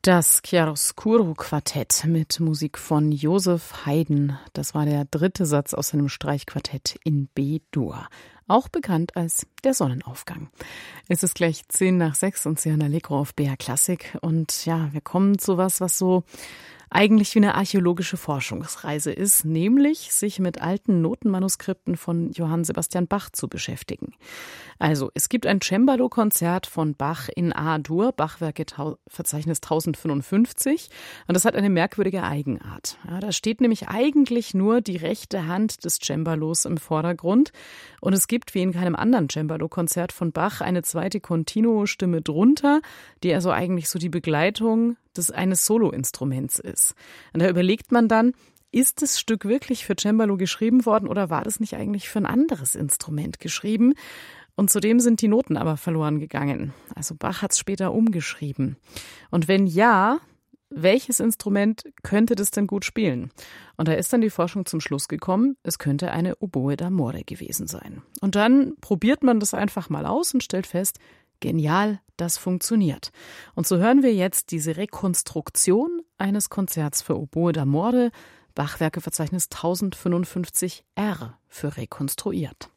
Das Chiaroscuro-Quartett mit Musik von Joseph Haydn. Das war der dritte Satz aus seinem Streichquartett in B-Dur. Auch bekannt als der Sonnenaufgang. Es ist gleich 6:10 und Sie hören Allegro auf BR Klassik. Und ja, wir kommen zu was so eigentlich wie eine archäologische Forschungsreise ist, nämlich sich mit alten Notenmanuskripten von Johann Sebastian Bach zu beschäftigen. Also, es gibt ein Cembalo-Konzert von Bach in A-Dur, Bachwerke Verzeichnis 1055, und das hat eine merkwürdige Eigenart. Ja, da steht nämlich eigentlich nur die rechte Hand des Cembalos im Vordergrund, und es gibt, wie in keinem anderen Cembalo-Konzert von Bach, eine zweite Continuo-Stimme drunter, die also eigentlich so die Begleitung eines Soloinstruments ist. Und da überlegt man dann, ist das Stück wirklich für Cembalo geschrieben worden oder war das nicht eigentlich für ein anderes Instrument geschrieben? Und zudem sind die Noten aber verloren gegangen. Also Bach hat es später umgeschrieben. Und wenn ja, welches Instrument könnte das denn gut spielen? Und da ist dann die Forschung zum Schluss gekommen, es könnte eine Oboe d'amore gewesen sein. Und dann probiert man das einfach mal aus und stellt fest, genial, das funktioniert. Und so hören wir jetzt diese Rekonstruktion eines Konzerts für Oboe d'amore, Bachwerkeverzeichnis 1055 R für rekonstruiert.